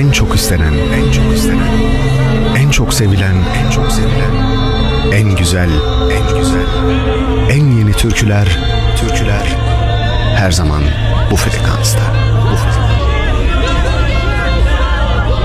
en çok istenen, en çok istenen, en çok sevilen, en çok sevilen, en güzel, en güzel, en yeni türküler, türküler her zaman bu frekansta. Bu frekansta.